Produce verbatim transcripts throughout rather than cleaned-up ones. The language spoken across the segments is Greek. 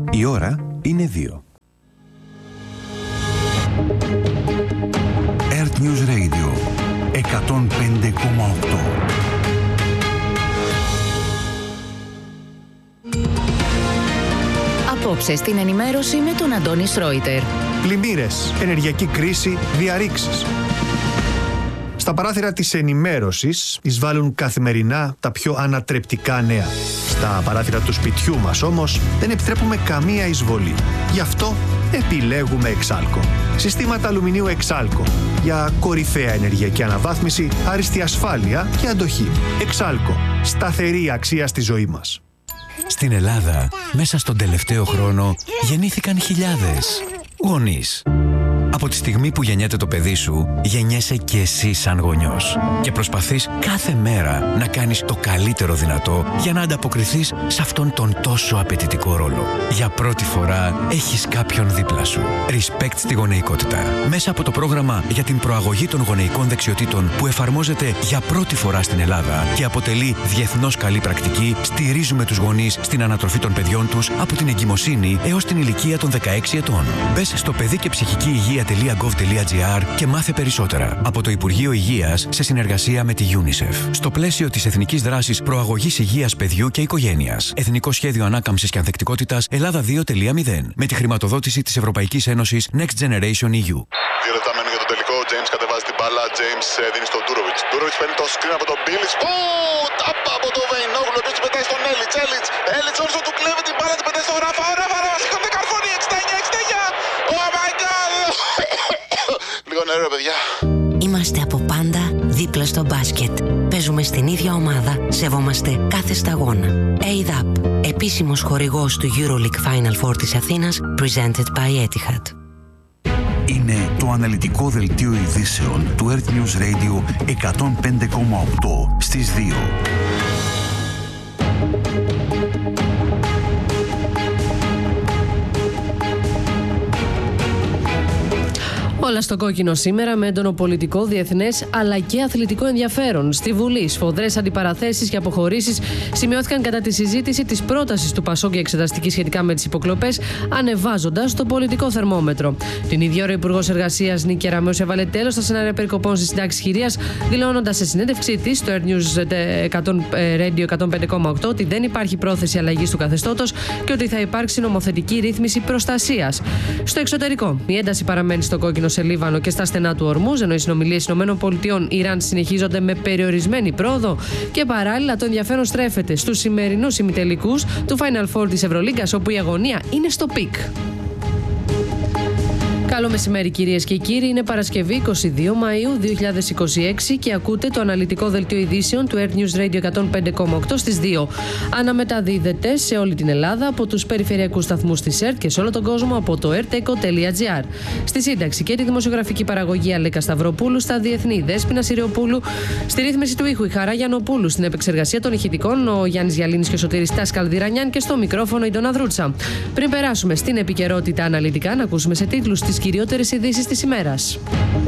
Η ώρα είναι δύο. Earth News Radio εκατόν πέντε κόμμα οκτώ. Απόψε στην ενημέρωση με τον Αντώνη Σρόιτερ. Πλημμύρες, ενεργειακή κρίση, διαρρήξεις. Στα παράθυρα της ενημέρωσης εισβάλλουν καθημερινά τα πιο ανατρεπτικά νέα. Στα παράθυρα του σπιτιού μας όμως δεν επιτρέπουμε καμία εισβολή. Γι' αυτό επιλέγουμε Εξάλκο. Συστήματα αλουμινίου Εξάλκο. Για κορυφαία ενεργειακή αναβάθμιση, άριστη ασφάλεια και αντοχή. Εξάλκο. Σταθερή αξία στη ζωή μας. Στην Ελλάδα, μέσα στον τελευταίο χρόνο, γεννήθηκαν χιλιάδες γονείς. Από τη στιγμή που γεννιέται το παιδί σου, γεννιέσαι και εσύ σαν γονιός. Και προσπαθείς κάθε μέρα να κάνεις το καλύτερο δυνατό για να ανταποκριθείς σε αυτόν τον τόσο απαιτητικό ρόλο. Για πρώτη φορά έχεις κάποιον δίπλα σου. Respect στη γονεϊκότητα. Μέσα από το πρόγραμμα για την προαγωγή των γονεϊκών δεξιοτήτων που εφαρμόζεται για πρώτη φορά στην Ελλάδα και αποτελεί διεθνώς καλή πρακτική, στηρίζουμε τους γονείς στην ανατροφή των παιδιών τους από την εγκυμοσύνη έως την ηλικία των δεκαέξι ετών. Μπες στο παιδί και ψυχική υγεία .gov.gr και μάθε περισσότερα από το Υπουργείο Υγείας σε συνεργασία με τη UNICEF. Στο πλαίσιο της Εθνικής Δράσης Προαγωγής Υγείας Παιδιού και Οικογένειας. Εθνικό Σχέδιο Ανάκαμψης και Ανθεκτικότητας Ελλάδα δύο τελεία μηδέν. Με τη χρηματοδότηση της Ευρωπαϊκής Ένωσης Next Generation ι γιου. Δύο λεπτά μένουν για το τελικό. James κατεβάζει την μπάλα. James δίνει στον Ντούροβιτς. Ντούροβιτς παίρνει το screen από τον Μπίλιτς. Τάπα από τον Βεϊνόγλου. Επίσης την πετάει στον Έλιτς. Έλιτς. Έλιτς όρσο του κλέβει την μπάλα. Την πετάει στον Ράφα. Ο Ράφα. Ράφα. Σηκώνεται καρφώνει. εξήντα εννιά εξήντα εννιά. Oh my god. Λίγο νερό, παιδιά. Είμαστε από πάντα δίπλα στο μπάσκετ. Παίζουμε στην ίδια ομάδα. Σεβόμαστε κάθε σταγόνα. έι ντ έι πι, επίσημος χορηγός του EuroLeague Final Four της Αθήνας, presented by Etihad. Είναι το αναλυτικό δελτίο ειδήσεων του Earth News Radio εκατόν πέντε κόμμα οκτώ στις δύο. Όλα στο κόκκινο σήμερα με έντονο πολιτικό, διεθνές αλλά και αθλητικό ενδιαφέρον. Στη Βουλή, σφοδρές αντιπαραθέσεις και αποχωρήσεις σημειώθηκαν κατά τη συζήτηση της πρότασης του Πασόκ για εξεταστική σχετικά με τις υποκλοπές, ανεβάζοντας το πολιτικό θερμόμετρο. Την ίδια ώρα, ο Υπουργός Εργασίας Νίκη Κεραμέως έβαλε τέλος στα σενάρια περικοπών στις συντάξεις χειρίας, δηλώνοντας σε συνέντευξή της στο Earth News Radio εκατόν πέντε κόμμα οκτώ ότι δεν υπάρχει πρόθεση αλλαγής του καθεστώτος και ότι θα υπάρξει νομοθετική ρύθμιση προστασίας. Στο εξωτερικό, η ένταση παραμένει στο κόκκινο σε Λίβανο και στα στενά του Ορμούζ, ενώ οι συνομιλίες ΗΠΑ-Ιράν συνεχίζονται με περιορισμένη πρόοδο και παράλληλα το ενδιαφέρον στρέφεται στους σημερινούς ημιτελικούς του Final Four της Ευρωλίγκας, όπου η αγωνία είναι στο πικ. Καλό μεσημέρι, κυρίες και κύριοι. Είναι Παρασκευή είκοσι δύο Μαΐου δύο χιλιάδες είκοσι έξι και ακούτε το αναλυτικό δελτίο ειδήσεων του Earth News Radio εκατόν πέντε κόμμα οκτώ στις δύο. Αναμεταδίδεται σε όλη την Ελλάδα από τους περιφερειακούς σταθμούς της ΕΡΤ και σε όλο τον κόσμο από το erteco.gr. Στη σύνταξη και τη δημοσιογραφική παραγωγή Αλέκα Σταυροπούλου, στα διεθνή Δέσποινα Συριοπούλου, στη ρύθμιση του ήχου η Χαρά Γιαννοπούλου, στην επεξεργασία των ηχητικών ο Γιάννης Γιαλίνης και ο Σωτήρης Τάσκαλ-Διρανιάν και στο μικρόφωνο η Ντόνα Δρούτσα. Πριν περάσουμε στην επικαιρότητα αναλυτικά, να ακούσουμε σε τίτλους τις κυριότερες ειδήσεις της ημέρας.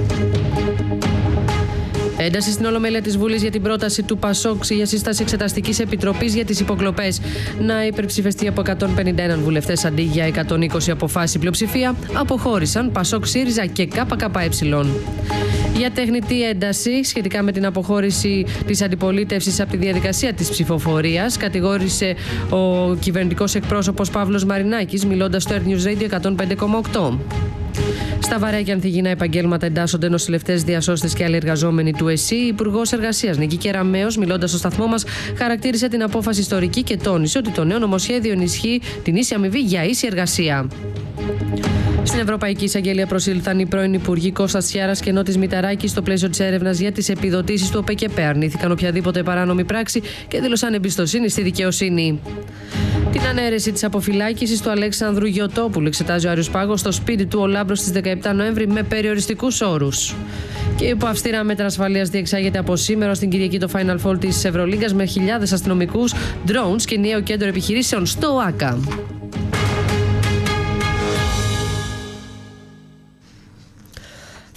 Ένταση στην Ολομέλεια της Βουλής για την πρόταση του Πασόκ για σύσταση εξεταστικής επιτροπής για τις υποκλοπές να υπερψηφιστεί από εκατόν πενήντα ένα βουλευτές αντί για εκατόν είκοσι αποφάσεις. Πλειοψηφία αποχώρησαν Πασόκ, ΣΥΡΙΖΑ και ΚΚΕ. Για τεχνητή ένταση σχετικά με την αποχώρηση της αντιπολίτευσης από τη διαδικασία της ψηφοφορίας, κατηγόρησε ο κυβερνητικός εκπρόσωπος Παύλος Μαρινάκης, μιλώντας στο Earth News Radio εκατόν πέντε κόμμα οκτώ. Στα βαρέα και ανθυγιεινά επαγγέλματα εντάσσονται νοσηλευτές, διασώστες και άλλοι εργαζόμενοι του ΕΣΥ. Η Υπουργός Εργασίας Νίκη Κεραμέως, μιλώντας στο σταθμό μας, χαρακτήρισε την απόφαση ιστορική και τόνισε ότι το νέο νομοσχέδιο ενισχύει την ίση αμοιβή για ίση εργασία. Στην Ευρωπαϊκή Εισαγγελία προσήλθαν οι πρώην Υπουργοί Κώστας Σιάρας και Νότης Μηταράκης στο πλαίσιο της έρευνας για τις επιδοτήσεις του ΟΠΕΚΕΠΕ. Αρνήθηκαν οποιαδήποτε παράνομη πράξη και δήλωσαν εμπιστοσύνη στη δικαιοσύνη. Την ανέρεση της αποφυλάκησης του Αλέξανδρου Γιωτόπουλου εξετάζει ο Άριος Πάγος στο σπίτι του ο Λάμπρος στις δεκαεπτά Νοέμβρη με περιοριστικούς όρους. Και υπό αυστηρά μέτρα ασφαλείας διεξάγεται από σήμερα στην Κυριακή το Final Four της Ευρωλίγκας με χιλιάδες αστυνομικούς, drones και νέο κέντρο επιχειρήσεων στο ΟΑΚΑ. Θα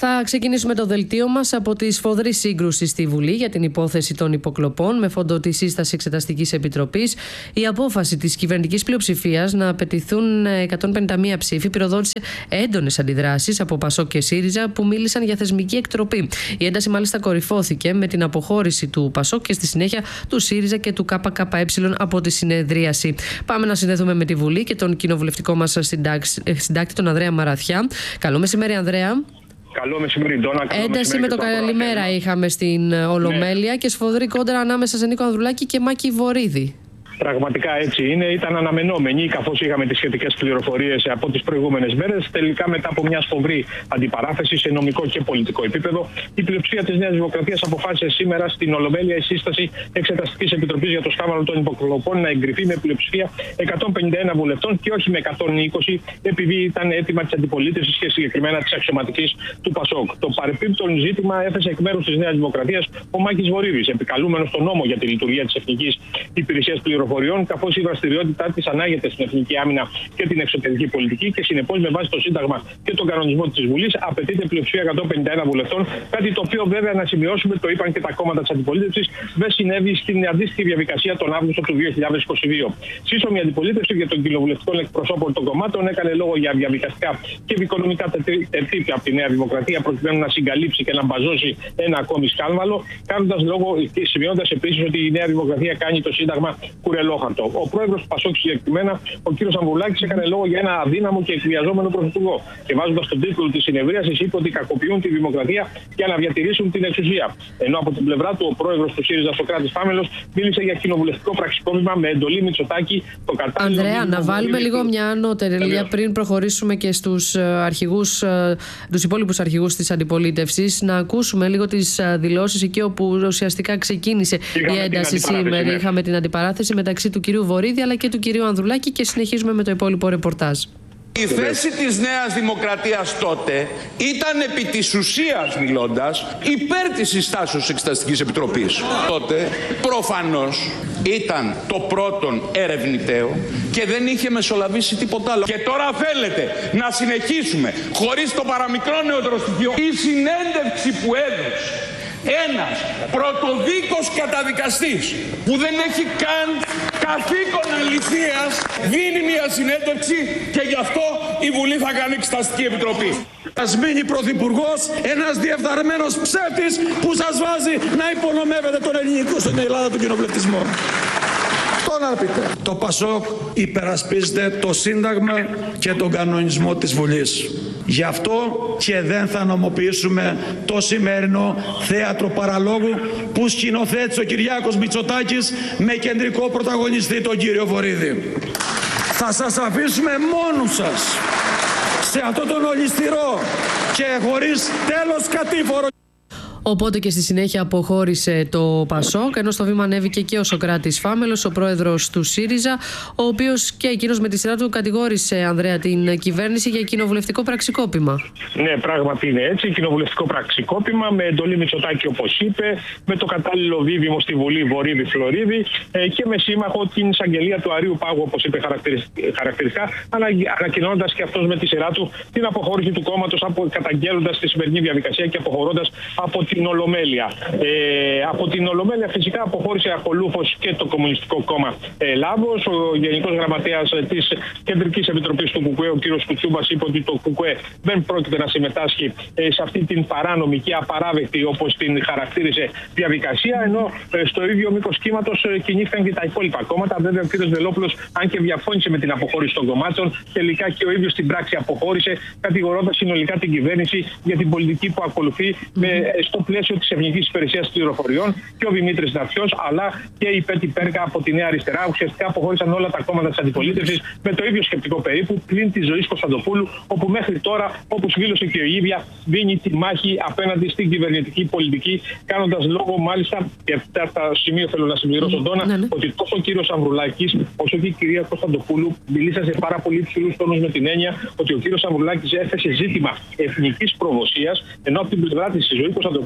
Θα ξεκινήσουμε το δελτίο μας από τη σφοδρή σύγκρουση στη Βουλή για την υπόθεση των υποκλοπών με φόντο τη σύσταση Εξεταστικής Επιτροπής. Η απόφαση της κυβερνητικής πλειοψηφίας να απαιτηθούν εκατόν πενήντα μία ψήφοι πυροδότησε έντονες αντιδράσεις από Πασόκ και ΣΥΡΙΖΑ που μίλησαν για θεσμική εκτροπή. Η ένταση μάλιστα κορυφώθηκε με την αποχώρηση του Πασόκ και στη συνέχεια του ΣΥΡΙΖΑ και του ΚΚΕ από τη συνεδρίαση. Πάμε να συνδεθούμε με τη Βουλή και τον κοινοβουλευτικό μας συντάκτη, τον Ανδρέα Μαραθιά. Καλό μεσημέρι, Ανδρέα. Καλό μεσημέρι, Ντόνα. Ένταση με το καλημέρα είχαμε στην Ολομέλεια, ναι, και σφοδρή κόντρα ανάμεσα σε Νίκο Ανδρουλάκη και Μάκη Βορίδη. Πραγματικά έτσι είναι. Ήταν αναμενόμενη, καθώς είχαμε τις σχετικές πληροφορίες από τις προηγούμενες μέρες. Τελικά, μετά από μια σφοδρή αντιπαράθεση σε νομικό και πολιτικό επίπεδο, η πλειοψηφία της Νέας Δημοκρατίας αποφάσισε σήμερα στην Ολομέλεια η σύσταση Εξεταστικής Επιτροπής για το σκάνδαλο των υποκλοπών να εγκριθεί με πλειοψηφία εκατόν πενήντα ένα βουλευτών και όχι με εκατόν είκοσι, επειδή ήταν αίτημα της αντιπολίτευσης και συγκεκριμένα της αξιωματικής του Πασόκ. Το παρεπίπτον ζήτημα έθεσε εκ μέρους της Νέας Δημοκρατίας ο Μάκης Βορίδης, επικαλούμενος τον νόμο για τη λειτουργία της Εθνικής Υπηρεσίας Πληροφοριών, καθώς η δραστηριότητά της ανάγεται στην εθνική άμυνα και την εξωτερική πολιτική και συνεπώς με βάση το Σύνταγμα και τον κανονισμό της Βουλής απαιτείται πλειοψηφία εκατόν πενήντα ένα βουλευτών. Κάτι το οποίο, βέβαια, να σημειώσουμε, το είπαν και τα κόμματα της αντιπολίτευσης, δεν συνέβη στην αντίστοιχη διαδικασία τον Αύγουστο του δύο χιλιάδες είκοσι δύο. Σύσσωμη αντιπολίτευση για των κοινοβουλευτικών εκπροσώπων των κομμάτων έκανε λόγο για διαδικαστικά και δικονομικά τερτύπια από τη Νέα Δημοκρατία προκειμένου να συγκαλύψει και να μπαζώσει ένα ακόμη σκάνδαλο, κάνοντας λόγο και σημειώνοντας επίσης ότι η Νέα Δημοκρατία κάνει το Σύνταγμα κουρελόχαρτο. Ο πρόεδρος του Πασόκ, συγκεκριμένα ο κ. Ανδρουλάκης, έκανε λόγο για ένα αδύναμο και εκβιαζόμενο πρωθυπουργό. Και βάζοντας τον τίτλο της συνεδρίασης, είπε ότι κακοποιούν τη δημοκρατία για να διατηρήσουν την εξουσία. Ενώ από την πλευρά του, ο πρόεδρος του ΣΥΡΙΖΑ, Σωκράτης Πάμελος, μίλησε για κοινοβουλευτικό πραξικόπημα με εντολή Μητσοτάκη. Το κατάλληλο. Ανδρέα, να βάλουμε λίγο μια ανώτερη πριν προχωρήσουμε και στους αρχηγούς, τους υπόλοιπους αρχηγούς της αντιπολίτευσης, να ακούσουμε λίγο τις δηλώσεις εκεί όπου ουσιαστικά ξεκίνησε η ένταση σήμερα. Ναι. Είχαμε την αντιπαράθεση μεταξύ του κυρίου Βορίδη αλλά και του κυρίου Ανδρουλάκη και συνεχίζουμε με το υπόλοιπο ρεπορτάζ. Η θέση της Νέας Δημοκρατίας τότε ήταν επί της ουσίας μιλώντας υπέρ της συστάσεως Εξεταστικής Επιτροπής. Τότε προφανώς ήταν το πρώτον ερευνηταίο και δεν είχε μεσολαβήσει τίποτα άλλο. Και τώρα θέλετε να συνεχίσουμε χωρίς το παραμικρό νεότερο στοιχείο η συνέντευξη που έδωσε ένας πρωτοδίκος καταδικαστής που δεν έχει καν καθήκον αληθείας δίνει μια συνέντευξη και γι' αυτό η Βουλή θα κάνει Εξεταστική Επιτροπή. Ας μείνει πρωθυπουργός ένας διεφθαρμένος ψεύτης που σας βάζει να υπονομεύετε τον ελληνικό στην Ελλάδα του κοινοβουλευτισμό. Αυτό να πείτε. Το Πασόκ υπερασπίζεται το Σύνταγμα και τον κανονισμό της Βουλής. Γι' αυτό και δεν θα νομοποιήσουμε το σημερινό θέατρο παραλόγου που σκηνοθέτησε ο Κυριάκος Μητσοτάκης με κεντρικό πρωταγωνιστή τον κύριο Βορίδη. Θα σας αφήσουμε μόνους σας σε αυτόν τον ολισθηρό και χωρίς τέλος κατήφορο. Οπότε και στη συνέχεια αποχώρησε το Πασόκ, ενώ στο βήμα ανέβηκε και ο Σωκράτης Φάμελος, ο πρόεδρος του ΣΥΡΙΖΑ, ο οποίος και εκείνος με τη σειρά του κατηγόρησε, Ανδρέα, την κυβέρνηση για κοινοβουλευτικό πραξικόπημα. Ναι, πράγματι είναι έτσι. Κοινοβουλευτικό πραξικόπημα με εντολή Μητσοτάκη, όπως είπε, με το κατάλληλο δίδυμο στη Βουλή Βορίδη-Φλωρίδη και με σύμμαχο την εισαγγελία του Αρείου Πάγου, όπως είπε χαρακτηριστικά, ανακοινώνοντας και αυτός με τη σειρά του την αποχώρηση του κόμματος, καταγγέλλοντας τη σημερινή διαδικασία και αποχωρώντας από την Ολομέλεια. Ε, από την Ολομέλεια φυσικά αποχώρησε ακολούθως και το Κομμουνιστικό Κόμμα Ελλάδος. Ο Γενικός Γραμματέας της Κεντρικής Επιτροπής του ΚΚΕ, ο κ. Κουτσούμπας, είπε ότι το ΚΚΕ δεν πρόκειται να συμμετάσχει ε, σε αυτή την παράνομη και απαράδεκτη, όπως την χαρακτήρισε, διαδικασία. Ενώ ε, στο ίδιο μήκος κύματος ε, κινήθηκαν και τα υπόλοιπα κόμματα. Βέβαια, ο κ. Βελόπουλος, αν και διαφώνησε με την αποχώρηση των κομμάτων, τελικά και ο ίδιος στην πράξη αποχώρησε, κατηγορώντας συνολικά την κυβέρνηση για την πολιτική που ακολουθεί με, στο πλαίσιο της Εθνικής Υπηρεσίας Πληροφοριών, και ο Δημήτρης Ναυτιός αλλά και η Πέτη Πέρκα από τη Νέα Αριστερά. Ουσιαστικά αποχώρησαν όλα τα κόμματα της αντιπολίτευσης με το ίδιο σκεπτικό περίπου, πλην της Ζωής Κωνσταντοπούλου, όπου μέχρι τώρα, όπως δήλωσε και ο ίδια, δίνει τη μάχη απέναντι στην κυβερνητική πολιτική, κάνοντας λόγο μάλιστα, και αυτά τα σημεία θέλω να συμπληρώσω, Ντόνα, ναι, ναι. ότι τόσο ο κύριος Ανδρουλάκης όσο και η κυρία Κωνσταντοπούλου μιλήσαν σε πάρα πολύ υψηλούς τόνους με την έννοια ότι ο κύριος Ανδρουλάκης έθεσε ζήτημα εθνικής προδοσίας, ενώ από την πλευρά της η Ζωή Κωνσταντοπούλου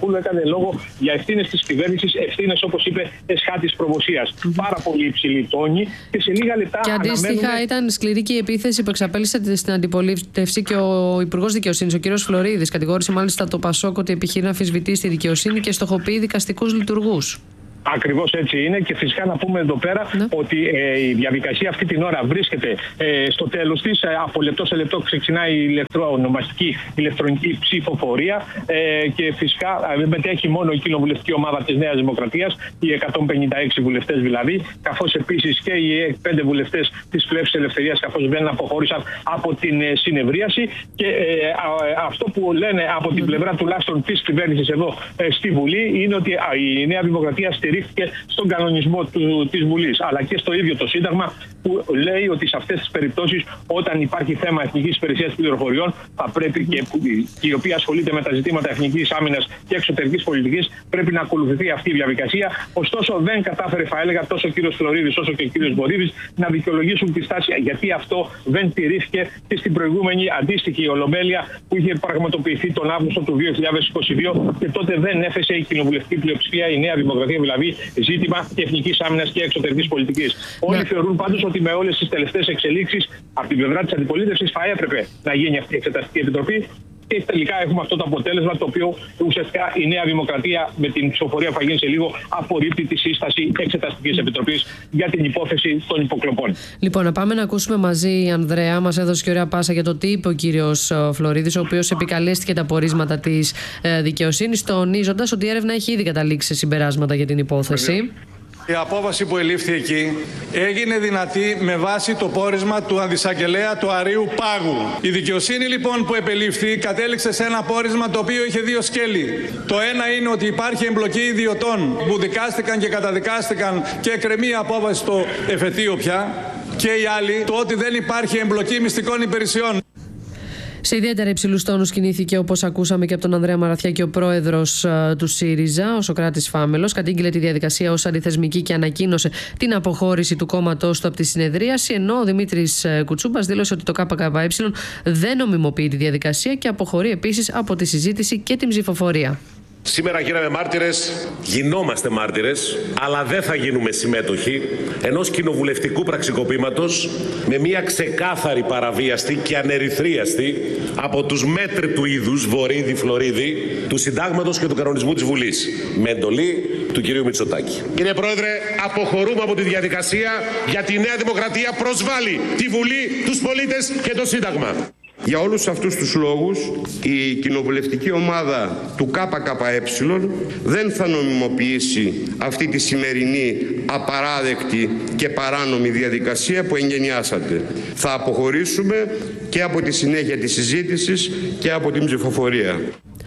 Μητροπούλου έκανε λόγο για ευθύνες της κυβέρνησης, ευθύνες όπως είπε εσχάτης προβοσίας. Mm-hmm. Πάρα πολύ υψηλή τόνη και σε λίγα λεπτά. Και αντίστοιχα αναμένουμε... ήταν σκληρή και η επίθεση που εξαπέλυσε στην αντιπολίτευση και ο Υπουργός Δικαιοσύνης, ο κ. Φλωρίδης, κατηγόρησε μάλιστα το Πασόκ ότι επιχειρεί να αμφισβητήσει τη δικαιοσύνη και στοχοποιεί δικαστικούς λειτουργούς. Ακριβώς έτσι είναι και φυσικά να πούμε εδώ πέρα ναι. ότι ε, η διαδικασία αυτή την ώρα βρίσκεται ε, στο τέλος της. Ε, από λεπτό σε λεπτό ξεκινάει η ηλεκτρονομαστική ηλεκτρονική ψηφοφορία ε, και φυσικά ε, μετέχει μόνο η κοινοβουλευτική ομάδα της Νέας Δημοκρατίας, οι εκατόν πενήντα έξι βουλευτές δηλαδή, καθώς επίσης και οι πέντε βουλευτές της Πλεύσης Ελευθερίας, καθώς δεν αποχώρησαν από την ε, συνεδρίαση. Και ε, α, αυτό που λένε από την πλευρά τουλάχιστον της κυβέρνησης εδώ ε, στη Βουλή είναι ότι α, η Νέα Δημοκρατία στηρίζει και στον κανονισμό του, της Βουλής, αλλά και στο ίδιο το Σύνταγμα που λέει ότι σε αυτές τις περιπτώσεις, όταν υπάρχει θέμα Εθνικής Υπηρεσίας Πληροφοριών, θα πρέπει και η οποία ασχολείται με τα ζητήματα εθνικής άμυνας και εξωτερικής πολιτικής, πρέπει να ακολουθηθεί αυτή η διαδικασία. Ωστόσο, δεν κατάφερε, θα έλεγα, τόσο ο κύριος Φλωρίδης όσο και ο κύριος Βορίδης να δικαιολογήσουν τη στάση, γιατί αυτό δεν τηρήθηκε και στην προηγούμενη αντίστοιχη ολομέλεια που είχε πραγματοποιηθεί τον Αύγουστο του δύο χιλιάδες είκοσι δύο και τότε δεν έθεσε η κοινοβουλευτική πλειοψηφία, η Νέα Δημοκρατία δηλαδή, ζήτημα και εθνικής άμυνας και εξωτερικής πολιτικής. Ναι. Όλοι θεωρούν πάντως ότι με όλες τις τελευταίες εξελίξεις από την πλευρά της αντιπολίτευσης θα έπρεπε να γίνει αυτή η Εξεταστική Επιτροπή. Και τελικά έχουμε αυτό το αποτέλεσμα, το οποίο ουσιαστικά η Νέα Δημοκρατία με την ψηφοφορία που θα γίνει σε λίγο απορρίπτει τη σύσταση Εξεταστικής Επιτροπής για την υπόθεση των υποκλοπών. Λοιπόν, να πάμε να ακούσουμε μαζί η Ανδρέα. Μας έδωσε και ωραία πάσα για το τι είπε ο κύριος Φλωρίδης, ο οποίος επικαλέστηκε τα πορίσματα της δικαιοσύνης, τονίζοντας ότι η έρευνα έχει ήδη καταλήξει σε συμπεράσματα για την υπόθεση. Η απόφαση που ελήφθη εκεί έγινε δυνατή με βάση το πόρισμα του αντισαγγελέα του Αρείου Πάγου. Η δικαιοσύνη λοιπόν που επελήφθη κατέληξε σε ένα πόρισμα το οποίο είχε δύο σκέλη. Το ένα είναι ότι υπάρχει εμπλοκή ιδιωτών που δικάστηκαν και καταδικάστηκαν και εκκρεμεί η απόφαση στο εφετείο πια. Και η άλλη, το ότι δεν υπάρχει εμπλοκή μυστικών υπηρεσιών. Σε ιδιαίτερα υψηλούς τόνους κινήθηκε, όπως ακούσαμε και από τον Ανδρέα Μαραθιάκη, ο πρόεδρος uh, του ΣΥΡΙΖΑ, ο Σωκράτης Φάμελος. Κατήγγειλε τη διαδικασία ως αντιθεσμική και ανακοίνωσε την αποχώρηση του κόμματός του από τη συνεδρίαση. Ενώ ο Δημήτρης Κουτσούμπας δήλωσε ότι το ΚΚΕ δεν νομιμοποιεί τη διαδικασία και αποχωρεί επίσης από τη συζήτηση και την ψηφοφορία. Σήμερα γίναμε μάρτυρες, γινόμαστε μάρτυρες, αλλά δεν θα γίνουμε συμμέτοχοι ενός κοινοβουλευτικού πραξικοπήματος με μια ξεκάθαρη παραβίαστη και ανερυθρίαστη από τους μέτρ του είδους Βορίδη Φλωρίδη του Συντάγματος και του κανονισμού της Βουλής, με εντολή του κυρίου Μητσοτάκη. Κύριε Πρόεδρε, αποχωρούμε από τη διαδικασία γιατί η Νέα Δημοκρατία προσβάλλει τη Βουλή, τους πολίτες και το Σύνταγμα. Για όλους αυτούς τους λόγους, η κοινοβουλευτική ομάδα του ΚΚΕ δεν θα νομιμοποιήσει αυτή τη σημερινή απαράδεκτη και παράνομη διαδικασία που εγγενιάσατε. Θα αποχωρήσουμε και από τη συνέχεια της συζήτησης και από την ψηφοφορία.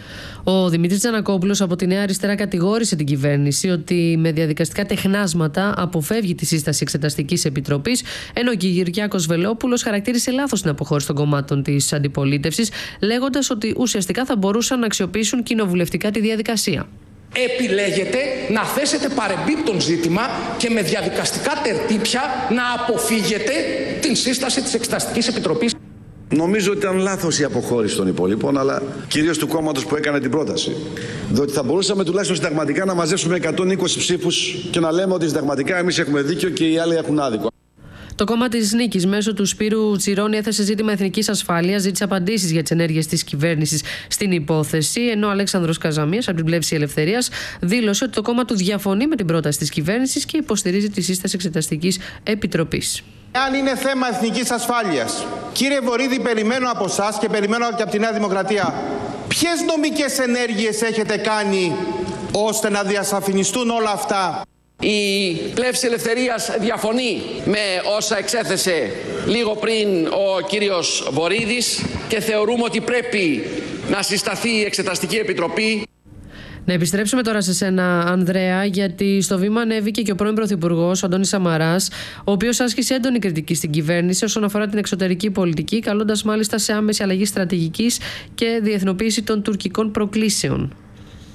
Ο Δημήτρης Τζανακόπουλος από τη Νέα Αριστερά κατηγόρησε την κυβέρνηση ότι με διαδικαστικά τεχνάσματα αποφεύγει τη σύσταση Εξεταστικής Επιτροπής, ενώ και ο Κυριάκος Βελόπουλος χαρακτήρισε λάθος την αποχώρηση των κομμάτων της αντιπολίτευσης, λέγοντας ότι ουσιαστικά θα μπορούσαν να αξιοποιήσουν κοινοβουλευτικά τη διαδικασία. Επιλέγετε να θέσετε παρεμπίπτον ζήτημα και με διαδικαστικά τερτύπια να αποφύγετε την σύσταση της Εξεταστικής Επιτροπής. Νομίζω ότι ήταν λάθος η αποχώρηση των υπολείπων, αλλά κυρίως του κόμματος που έκανε την πρόταση. Διότι θα μπορούσαμε τουλάχιστον συνταγματικά να μαζέψουμε εκατόν είκοσι ψήφους και να λέμε ότι συνταγματικά εμείς έχουμε δίκιο και οι άλλοι έχουν άδικο. Το κόμμα της Νίκης μέσω του Σπύρου Τσιρόνη έθεσε ζήτημα εθνικής ασφάλειας, ζήτησε απαντήσεις για τις ενέργειες της κυβέρνησης στην υπόθεση, ενώ ο Αλέξανδρος Καζαμίας από την Πλεύση Ελευθερίας δήλωσε ότι το κόμμα του διαφωνεί με την πρόταση της κυβέρνησης και υποστηρίζει τη σύσταση Εξεταστικής Επιτροπής. Αν είναι θέμα εθνικής ασφάλειας, κύριε Βορίδη, περιμένω από εσάς και περιμένω και από τη Νέα Δημοκρατία, ποιες νομικές ενέργειες έχετε κάνει ώστε να διασαφινιστούν όλα αυτά? Η Πλεύση Ελευθερίας διαφωνεί με όσα εξέθεσε λίγο πριν ο κύριος Βορίδης και θεωρούμε ότι πρέπει να συσταθεί η Εξεταστική Επιτροπή. Να επιστρέψουμε τώρα σε σένα, Ανδρέα, γιατί στο βήμα ανέβηκε και ο πρώην Πρωθυπουργός, ο Αντώνης Σαμαράς, ο οποίος άσκησε έντονη κριτική στην κυβέρνηση όσον αφορά την εξωτερική πολιτική, καλώντας μάλιστα σε άμεση αλλαγή στρατηγικής και διεθνοποίηση των τουρκικών προκλήσεων.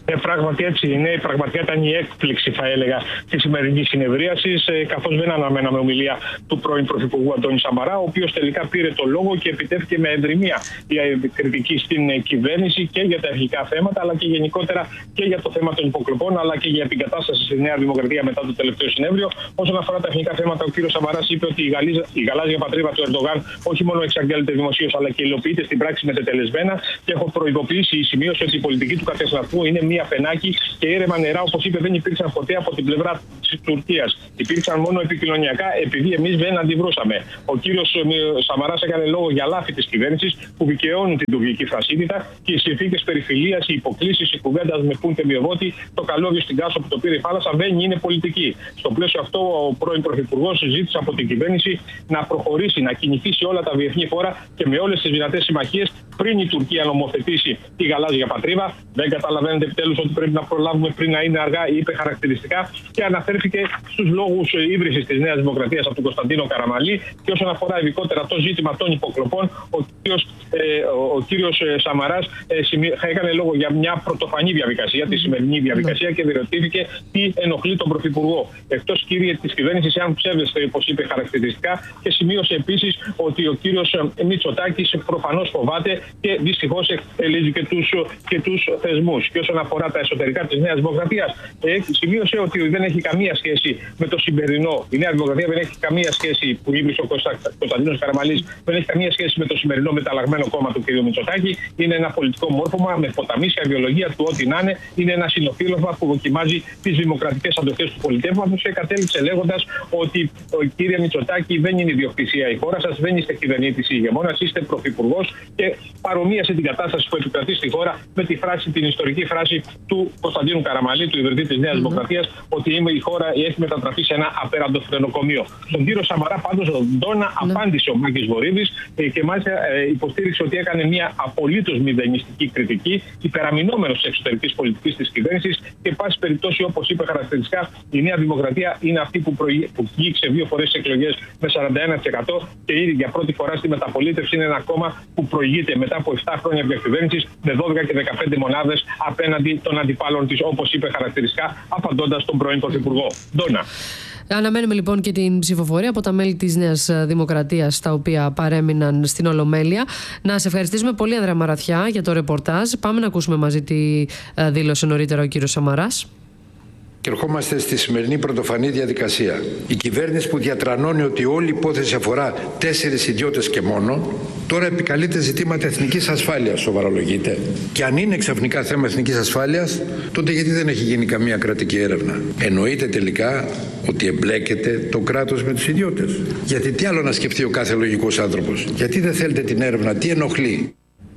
Ε, πράγματι έτσι είναι. Πραγματικά ήταν η έκπληξη, θα έλεγα, τη σημερινή συνεδρίαση, ε, καθώς δεν αναμέναμε ομιλία του πρώην Πρωθυπουργού Αντώνη Σαμαρά, ο οποίος τελικά πήρε το λόγο και επιτέθηκε με εντριμία η κριτική στην ε, κυβέρνηση και για τα αρχικά θέματα, αλλά και γενικότερα και για το θέμα των υποκλοπών, αλλά και για την κατάσταση στη Νέα Δημοκρατία μετά το τελευταίο συνέδριο. Όσον αφορά τα εθνικά θέματα, ο κ. Σαμαράς είπε ότι η, Γαλλίζα, η γαλάζια πατρίδα του Ερντογάν όχι μόνο εξαγγέλλεται δημοσίως, αλλά και υλοποιείται στην πράξη μετετελεσμένα. Και έχω προειδοποιήσει η σημείωση ότι η πολιτική του κατεσταθμού είναι μία φενάκι και ήρεμα νερά, όπως είπε, δεν υπήρξαν ποτέ από την πλευρά της Τουρκίας. Υπήρξαν μόνο επικοινωνιακά, επειδή εμείς δεν αντιδρούσαμε. Ο κύριος Σαμαράς έκανε λόγο για λάθη της κυβέρνησης που δικαιώνουν την τουρκική θρασίτιδα και οι συνθήκες περιφιλίας, οι υποκλήσεις, οι κουβέντας με πούντε μειοβότη, το καλώδιο στην Κάσο που το πήρε η θάλασσα δεν είναι πολιτική. Στο πλαίσιο αυτό, ο πρώην Πρωθυπουργός ζήτησε από την κυβέρνηση να προχωρήσει, να κινηθεί σε όλα τα διεθνή φόρα και με όλες τις δυνατές συμμαχίες πριν η Τουρκία νομοθετήσει τη γαλάζια πατρίδα. Δεν καταλαβαίνετε επιτέλους ότι πρέπει να προλάβουμε πριν να είναι αργά, είπε χαρακτηριστικά, και αναφέρθηκε στους λόγους ίδρυσης της Νέας Δημοκρατίας από τον Κωνσταντίνο Καραμανλή. Και όσον αφορά ειδικότερα το ζήτημα των υποκλοπών, ο κύριος, ε, ο κύριος Σαμαράς ε, έκανε λόγο για μια πρωτοφανή διαδικασία, τη σημερινή διαδικασία, και διερωτήθηκε τι ενοχλεί τον Πρωθυπουργό. Εκτός, κύριε της κυβέρνησης, αν ψεύδεστε, όπως είπε χαρακτηριστικά, και σημείωσε επίσης ότι ο κύριος Μητσοτάκης προφανώς φοβάται και δυστυχώς εκτελεί και τους, και τους θεσμούς. Και όσον αφορά τα εσωτερικά της Νέας Δημοκρατίας, ε, σημείωσε ότι δεν έχει καμία σχέση με το σημερινό. Η Νέα Δημοκρατία δεν έχει καμία σχέση, που ίδρυσε ο Κωνσταντίνος Καραμανλής, δεν έχει καμία σχέση με το σημερινό μεταλλαγμένο κόμμα του κ. Μητσοτάκη. Είναι ένα πολιτικό μόρφωμα με ποταμίσια ιδεολογία του ό,τι να είναι. Είναι ένα συνοφίλωμα που δοκιμάζει τις δημοκρατικές αντοχές του πολιτεύματος και κατέληξε λέγοντας ότι ο κ. Μητσοτάκη δεν είναι ιδιοκτησία η χώρα σας, δεν είστε κυβερνήτης ηγεμόνας, είστε πρωθυπουργός, και παρομοίασε την κατάσταση που επικρατεί στη χώρα με τη φράση, την ιστορική φράση του Κωνσταντίνου Καραμανλή, του ιδρυτή της Νέας mm-hmm. Δημοκρατίας, ότι η χώρα έχει μετατραπεί σε ένα απέραντο φρενοκομείο. Στον κύριο Σαμαρά, πάντως, ο Ντόνα mm-hmm. απάντησε ο Μάκης Βορίδης και μάλιστα ε, υποστήριξε ότι έκανε μια απολύτως μηδενιστική κριτική, υπεραμεινόμενος της εξωτερικής πολιτικής της κυβέρνησης, και πάση περιπτώσει, όπως είπε χαρακτηριστικά, η Νέα Δημοκρατία είναι αυτή που, προηγ... που βγήκε δύο φορές στις εκλογές με σαράντα ένα τοις εκατό και ήδη για πρώτη φορά στη μεταπολίτευση είναι ένα κόμμα που προηγείται μετά από επτά χρόνια διακυβέρνησης με δώδεκα και δεκαπέντε μονάδες απέναντι των αντιπάλων της, όπως είπε χαρακτηριστικά, απαντώντας τον πρώην Πρωθυπουργό. Ντόνα. Αναμένουμε λοιπόν και την ψηφοφορία από τα μέλη της Νέας Δημοκρατίας, τα οποία παρέμειναν στην Ολομέλεια. Να σε ευχαριστήσουμε πολύ, Ανδρέα Μαραθιά, για το ρεπορτάζ. Πάμε να ακούσουμε μαζί τι δήλωσε νωρίτερα ο κύριος Σαμαράς. Και ερχόμαστε στη σημερινή πρωτοφανή διαδικασία. Η κυβέρνηση που διατρανώνει ότι όλη η υπόθεση αφορά τέσσερις ιδιώτες και μόνο, τώρα επικαλείται ζητήματα εθνικής ασφάλειας, σοβαρολογείται. Και αν είναι ξαφνικά θέμα εθνικής ασφάλειας, τότε γιατί δεν έχει γίνει καμία κρατική έρευνα? Εννοείται τελικά ότι εμπλέκεται το κράτος με τους ιδιώτες? Γιατί τι άλλο να σκεφτεί ο κάθε λογικός άνθρωπος? Γιατί δεν θέλετε την έρευνα? Τι ενοχλεί?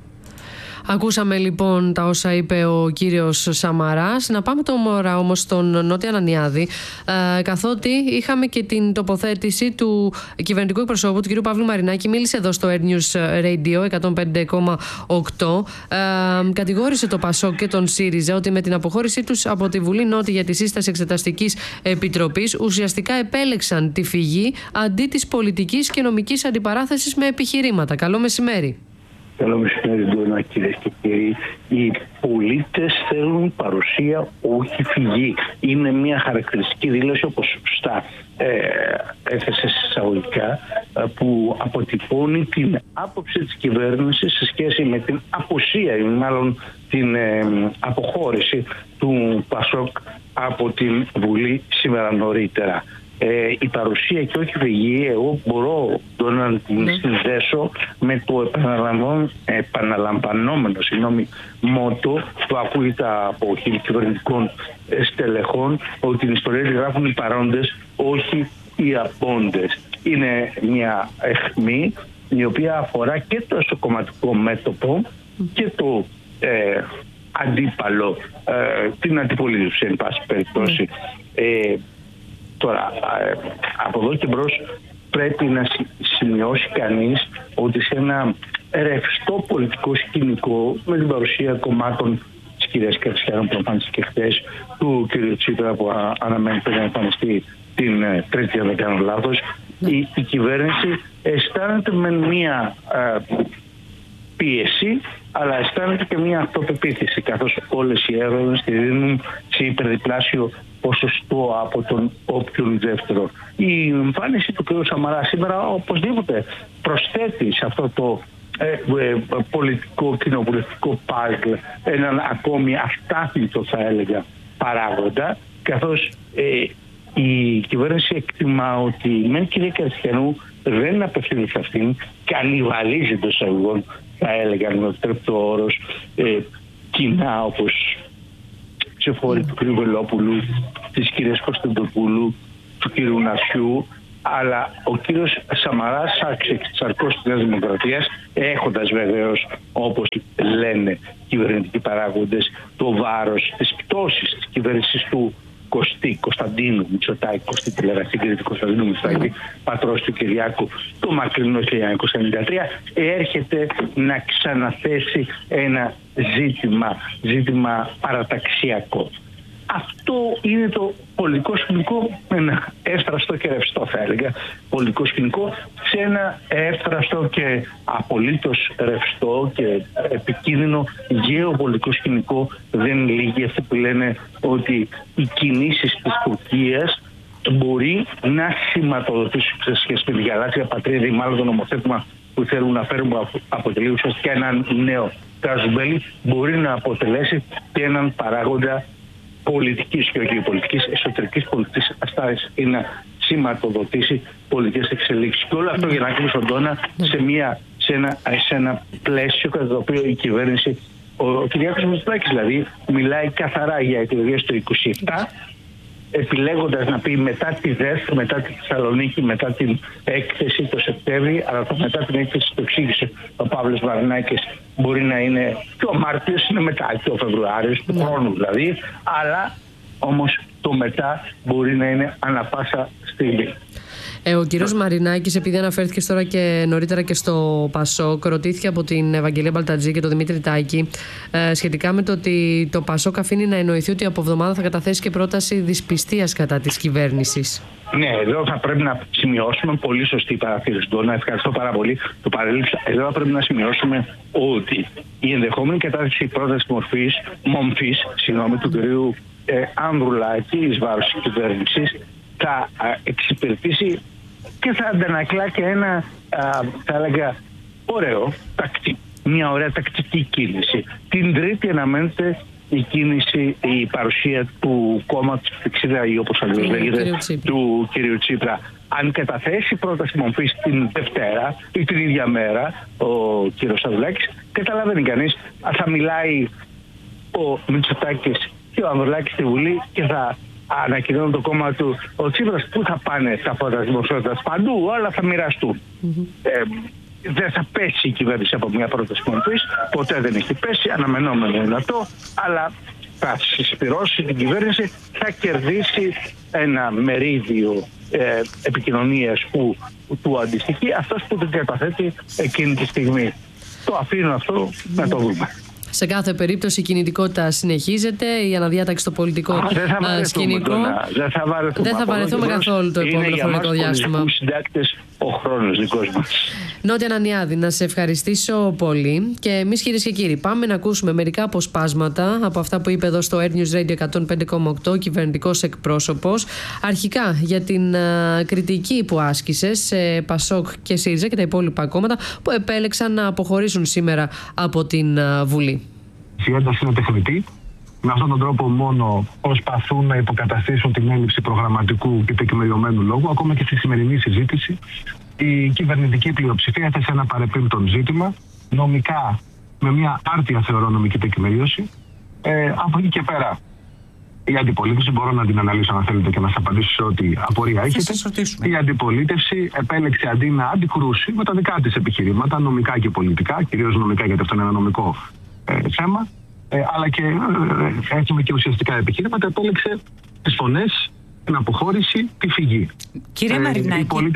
Ακούσαμε λοιπόν τα όσα είπε ο κύριος Σαμαράς. Να πάμε τώρα όμως στον Νότι Ανανιάδη, ε, καθότι είχαμε και την τοποθέτηση του κυβερνητικού εκπροσώπου, του κύριου Παύλου Μαρινάκη. Μίλησε εδώ στο Air News Radio εκατόν πέντε κόμμα οκτώ. Ε, κατηγόρησε το Πασόκ και τον ΣΥΡΙΖΑ ότι με την αποχώρησή τους από τη Βουλή Νότι για τη σύσταση Εξεταστικής Επιτροπής ουσιαστικά επέλεξαν τη φυγή αντί της πολιτικής και νομικής αντιπαράθεσης με επιχειρήματα. Καλό μεσημέρι. Καλό μεσημέρι, Ντόνα, κυρίες και κύριοι. Οι πολίτες θέλουν παρουσία, όχι φυγή. Είναι μια χαρακτηριστική δήλωση, όπως σωστά ε, έθεσε εισαγωγικά, ε, που αποτυπώνει την άποψη της κυβέρνησης σε σχέση με την απουσία, ή μάλλον την ε, αποχώρηση του Πασόκ από την Βουλή σήμερα νωρίτερα. Ε, η παρουσία και όχι φυγή, εγώ μπορώ να την ναι. συνδέσω με το επαναλαμβανόμενο συγγνώμη, μότο που ακούγεται από κυβερνητικών στελεχών, ότι την ιστορία τη γράφουν οι παρόντες, όχι οι απόντες. Είναι μια αιχμή η οποία αφορά και το εσωκομματικό μέτωπο και το ε, αντίπαλο, ε, την αντιπολίτευση εν πάση περιπτώσει. Ε, Τώρα, από εδώ και μπρος πρέπει να σημειώσει κανείς ότι σε ένα ρευστό πολιτικό σκηνικό, με την παρουσία κομμάτων της κυρίας Κερσιάνου που εμφανίστηκε χθες, του κ. Τσίπρα που αναμένεται να εμφανιστεί την Τρίτη, αν δεν κάνω λάθος, η, η κυβέρνηση αισθάνεται με μια ε, πίεση, αλλά αισθάνεται και μια αυτοπεποίθηση, καθώς όλες οι έρευνες τη δίνουν σε υπερδιπλάσιο ποσοστό από τον όποιον δεύτερο. Η εμφάνιση του κ. Σαμαρά σήμερα οπωσδήποτε προσθέτει σε αυτό το ε, ε, πολιτικό κοινοβουλευτικό παζλ έναν ακόμη αστάθμητο, θα έλεγα, παράγοντα, καθώς ε, η κυβέρνηση εκτιμά ότι με κυρία Καριστιανού δεν απευθύνει σε αυτήν, κανιβαλίζει το εισαγωγών, θα έλεγα, με το όρος, ε, κοινά, όπως ψηφόροι του κ. Βελόπουλου, της κυρίας Κωνσταντοπούλου, του κ. Νασιού, αλλά ο κύριος Σαμαράς Σαρκός της Νέας Δημοκρατίας, έχοντας βεβαίως, όπως λένε κυβερνητικοί παράγοντες, το βάρος της πτώσης της κυβέρνησης του Κωστή Κωνσταντίνου Μητσοτάκη, Κωστή τηλεγραφική Κωνσταντίνου Μητσοτάκη, πατρός του Κυριάκου, το μακρινό χίλια εννιακόσια ενενήντα τρία, έρχεται να ξαναθέσει ένα ζήτημα, ζήτημα παραταξιακό. Αυτό είναι το πολιτικό σκηνικό, ένα εύθραστο και ρευστό, θα έλεγα, πολιτικό σκηνικό, σε ένα εύθραστο και απολύτως ρευστό και επικίνδυνο γεωπολιτικό σκηνικό. Δεν λύγει αυτοί που λένε ότι οι κινήσεις της Τουρκίας μπορεί να σηματοδοτήσουν σε σχέση με τη γαλάζια πατρίδα ή μάλλον το νομοθέτημα που θέλουν να φέρουν, που αποτελεί ουσιαστικά έναν νέο Καζουμπέλη, μπορεί να αποτελέσει και έναν παράγοντα πολιτικής και όχι πολιτικής, εσωτερικής πολιτικής αστάθειας, ή να σηματοδοτήσει πολιτικές εξελίξεις. Και όλο αυτό για να κλείσει τον τόνα σε, μια, σε, ένα, σε ένα πλαίσιο κατά το οποίο η κυβέρνηση, ο, ο Κυριάκος Μητσοτάκης δηλαδή, μιλάει καθαρά για εκλογές το είκοσι επτά, επιλέγοντας να πει μετά τη ΔΕΘ, μετά τη Θεσσαλονίκη, μετά την έκθεση το Σεπτέμβρη, αλλά το μετά την έκθεση το εξήγησε ο Παύλος Μαρινάκης, μπορεί να είναι και ο Μάρτιος, είναι μετά και ο Φεβρουάριος του χρόνου δηλαδή, αλλά όμως το μετά μπορεί να είναι ανά πάσα στιγμή. Ε, ο κύριος Μαρινάκης, επειδή αναφέρθηκε τώρα και νωρίτερα και στο Πασόκ, ρωτήθηκε από την Ευαγγελία Μπαλτατζή και τον Δημήτρη Τάκη ε, σχετικά με το ότι το Πασόκ αφήνει να εννοηθεί ότι από εβδομάδα θα καταθέσει και πρόταση δυσπιστίας κατά της κυβέρνησης. Ναι, εδώ θα πρέπει να σημειώσουμε, πολύ σωστή παρατήρηση, Ντόνα, ευχαριστώ πάρα πολύ, το παρέλειψα. Εδώ θα πρέπει να σημειώσουμε ότι η ενδεχόμενη κατάθεση πρόταση μορφής, μομφής, συγγνώμη, του κυρίου ε, Ανδρουλάκη εις βάρος της κυβέρνησης θα α, εξυπηρετήσει και θα αντανακλά και ένα, α, θα έλεγα, ωραίο, τακτή, μια ωραία τακτική κίνηση. Την Τρίτη αναμένεται η κίνηση, η παρουσία του κόμματος του εξήντα ή όπως αλλιώς λέγεται, του κυρίου Τσίπρα. Αν καταθέσει πρόταση μορφής την Δευτέρα ή την ίδια μέρα ο κύριος Ανδρουλάκης, καταλαβαίνει κανείς, θα μιλάει ο Μητσοτάκης και ο Ανδρουλάκης στη Βουλή και θα ανακοινώνουν το κόμμα του ο Τσίπρας. Πού θα πάνε τα φώτα δημοσιότητας? Παντού, όλα θα μοιραστούν. Mm-hmm. Ε, δεν θα πέσει η κυβέρνηση από μια πρόταση μορφής, ποτέ δεν έχει πέσει, αναμενόμενο είναι αυτό, αλλά θα συσπυρώσει την κυβέρνηση, θα κερδίσει ένα μερίδιο ε, επικοινωνίας που του αντιστοιχεί αυτός που την καταθέτει εκείνη τη στιγμή. Το αφήνω αυτό να το δούμε. Σε κάθε περίπτωση η κινητικότητα συνεχίζεται, η αναδιάταξη στο πολιτικό Α, δεν θα σκηνικό. Δεν θα βαρεθούμε, δεν θα βαρεθούμε καθόλου το επόμενο χρονικό διάστημα. Είναι συντάκτες ο χρόνος δικός μας. Νότια Νανιάδη, να σε ευχαριστήσω πολύ. Και εμείς, κυρίες και κύριοι, πάμε να ακούσουμε μερικά αποσπάσματα από αυτά που είπε εδώ στο Air News Radio εκατόν πέντε κόμμα οκτώ κυβερνητικός εκπρόσωπος. Αρχικά για την uh, κριτική που άσκησε σε Πασόκ και ΣΥΡΙΖΑ και τα υπόλοιπα κόμματα που επέλεξαν να αποχωρήσουν σήμερα από την uh, Βουλή. Η ένταση είναι τεχνητή. Με αυτόν τον τρόπο μόνο προσπαθούν να υποκαταστήσουν την έλλειψη προγραμματικού και τεκμηριωμένου λόγου. Ακόμα και στη σημερινή συζήτηση, η κυβερνητική πλειοψηφία έθεσε ένα παρεπίμπτον ζήτημα, νομικά, με μια άρτια θεωρώ νομική τεκμηρίωση. Ε, από εκεί και πέρα, η αντιπολίτευση, μπορώ να την αναλύσω αν θέλετε και να σας απαντήσω σε ό,τι απορία έχετε. Η αντιπολίτευση επέλεξε αντί να αντικρούσει με τα δικά της επιχειρήματα, νομικά και πολιτικά, κυρίως νομικά γιατί αυτό είναι ένα νομικό ε, θέμα, ε, αλλά και ε, έχουμε και ουσιαστικά επιχειρήματα, επέλεξε τις φωνές, την αποχώρηση, τη φυγή. Κύριε ε, Μαρινάκη.